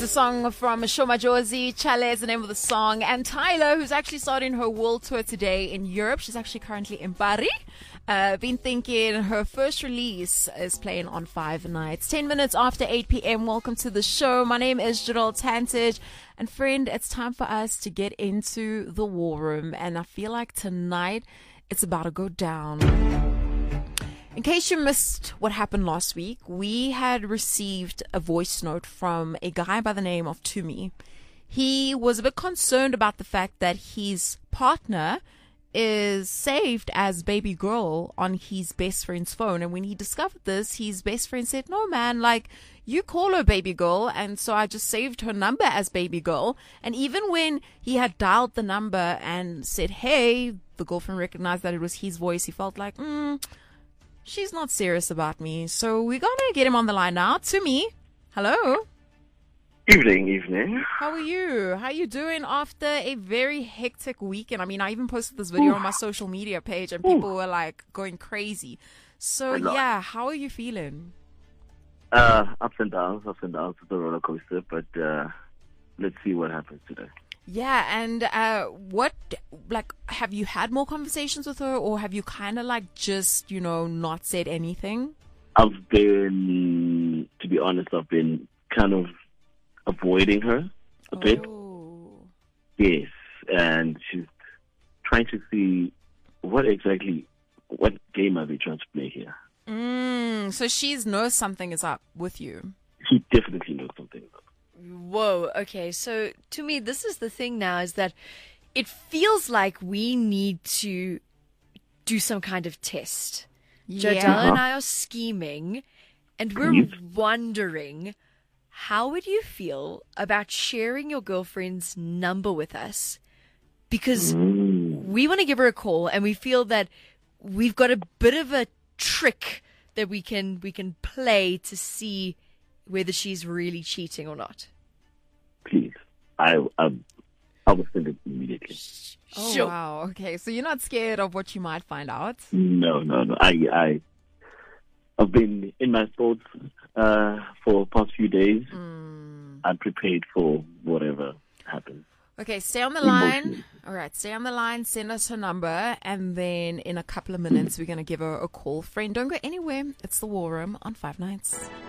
a song from Shoma Josie. Chale is the name of the song. And Tyler, who's actually starting her world tour today in Europe. She's actually currently in Paris. Been thinking her first release is playing on 5 nights. 10 minutes after 8 p.m. Welcome to the show. My name is Gerald Tantage. And friend, it's time for us to get into the war room. And I feel like tonight it's about to go down. In case you missed what happened last week, we had received a voice note from a guy by the name of Tumi. He was a bit concerned about the fact that his partner is saved as baby girl on his best friend's phone. And when he discovered this, his best friend said, no, man, like, you call her baby girl. And so I just saved her number as baby girl. And even when he had dialed the number and said, hey, the girlfriend recognized that it was his voice, he felt like, she's not serious about me. So we're going to get him on the line now. Tumi, hello. Evening. How are you? How are you doing after a very hectic weekend? I mean, I even posted this video on my social media page and people were like going crazy. So yeah, how are you feeling? Ups and downs. It's a roller coaster, but let's see what happens today. Yeah, and have you had more conversations with her, or have you kind of like just, not said anything? To be honest, I've been kind of avoiding her a bit. Yes, and she's trying to see what game are they trying to play here. So she knows something is up with you. She definitely knows something is up. Whoa, okay, so to me, this is the thing now, is that it feels like we need to do some kind of test. Yeah. Jodelle and I are scheming, and we're wondering, how would you feel about sharing your girlfriend's number with us? Because we want to give her a call, and we feel that we've got a bit of a trick that we can play to see whether she's really cheating or not. Please, I will send it immediately. Oh, Sure. wow. Okay, so you're not scared of what you might find out? No. I've been in my thoughts for the past few days. I'm prepared for whatever happens. Okay, stay on the line. All right, stay on the line. Send us her number, and then in a couple of minutes, we're going to give her a call. Friend, don't go anywhere. It's the War Room on 5 Nights.